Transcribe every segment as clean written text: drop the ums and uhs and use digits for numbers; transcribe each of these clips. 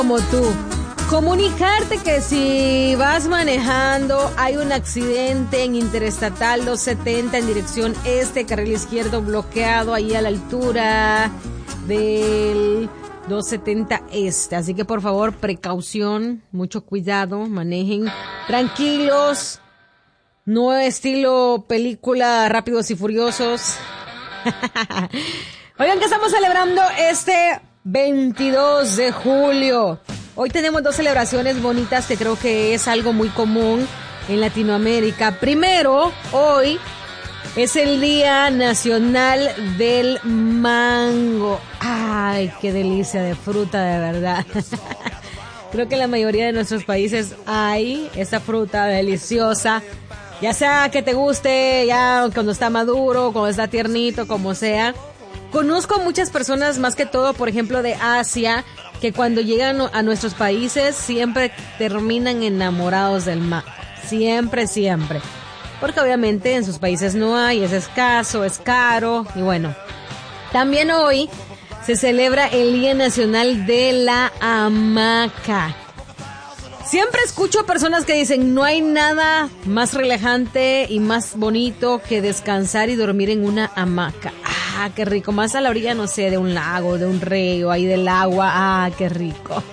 Como tú. Comunicarte que si vas manejando, hay un accidente en Interestatal 270 en dirección este, carril izquierdo bloqueado ahí a la altura del 270 este. Así que por favor, precaución, mucho cuidado, manejen tranquilos, no estilo película Rápidos y Furiosos. Oigan, que estamos celebrando este 22 de julio. Hoy tenemos dos celebraciones bonitas que creo que es algo muy común en Latinoamérica. Primero, hoy es el Día Nacional del Mango. ¡Ay, qué delicia de fruta, de verdad! Creo que en la mayoría de nuestros países hay esta fruta deliciosa. Ya sea que te guste, ya cuando está maduro, cuando está tiernito, como sea. Conozco muchas personas, más que todo, por ejemplo, de Asia, que cuando llegan a nuestros países siempre terminan enamorados del mango. Siempre, siempre. Porque obviamente en sus países no hay, es escaso, es caro. Y bueno, también hoy se celebra el Día Nacional de la Hamaca. Siempre escucho personas que dicen, no hay nada más relajante y más bonito que descansar y dormir en una hamaca. Ah, qué rico. Más a la orilla, no sé, de un lago, de un río, ahí del agua. Ah, qué rico.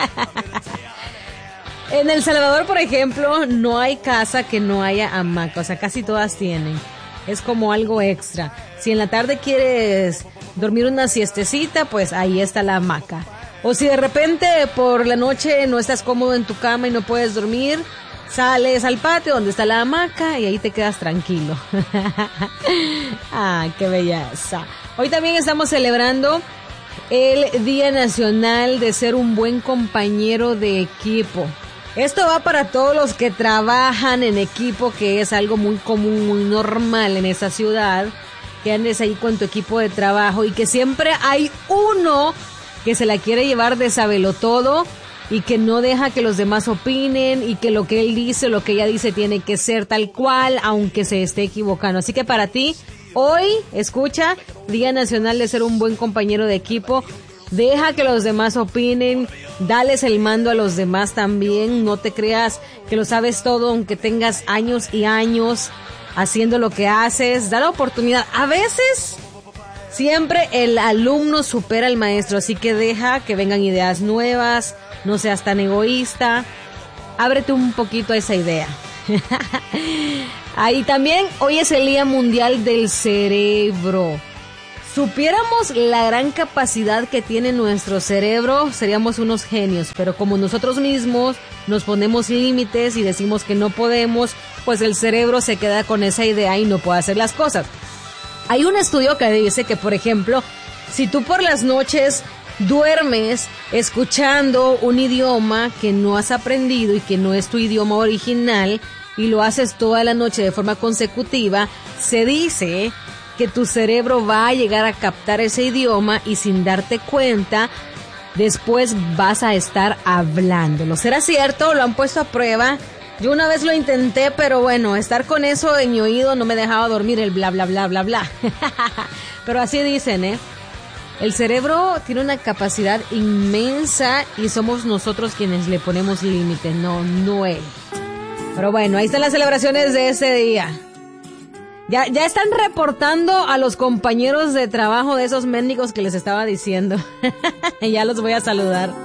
En El Salvador, por ejemplo, no hay casa que no haya hamaca. O sea, casi todas tienen. Es como algo extra. Si en la tarde quieres dormir una siestecita, pues ahí está la hamaca. O si de repente por la noche no estás cómodo en tu cama y no puedes dormir, sales al patio donde está la hamaca y ahí te quedas tranquilo. ¡Ah, qué belleza! Hoy también estamos celebrando el Día Nacional de ser un buen compañero de equipo. Esto va para todos los que trabajan en equipo, que es algo muy común, muy normal en esa ciudad, que andes ahí con tu equipo de trabajo y que siempre hay uno que se la quiere llevar de sabelotodo y que no deja que los demás opinen y que lo que él dice, lo que ella dice tiene que ser tal cual, aunque se esté equivocando. Así que para ti, hoy, escucha, Día Nacional de ser un buen compañero de equipo. Deja que los demás opinen, dales el mando a los demás también. No te creas que lo sabes todo, aunque tengas años y años haciendo lo que haces. Da la oportunidad. A veces siempre el alumno supera al maestro, así que deja que vengan ideas nuevas, no seas tan egoísta, ábrete un poquito a esa idea. Ahí también, hoy es el Día Mundial del Cerebro. Supiéramos la gran capacidad que tiene nuestro cerebro, seríamos unos genios, pero como nosotros mismos nos ponemos límites y decimos que no podemos, pues el cerebro se queda con esa idea y no puede hacer las cosas. Hay un estudio que dice que, por ejemplo, si tú por las noches duermes escuchando un idioma que no has aprendido y que no es tu idioma original y lo haces toda la noche de forma consecutiva, se dice que tu cerebro va a llegar a captar ese idioma y sin darte cuenta, después vas a estar hablándolo. ¿Será cierto? ¿Lo han puesto a prueba? Yo una vez lo intenté, pero bueno, estar con eso en mi oído no me dejaba dormir, el bla, bla, bla, bla, bla. Pero así dicen, ¿eh? El cerebro tiene una capacidad inmensa y somos nosotros quienes le ponemos límites, no él. Pero bueno, ahí están las celebraciones de ese día. Ya están reportando a los compañeros de trabajo de esos mendigos que les estaba diciendo. Ya los voy a saludar.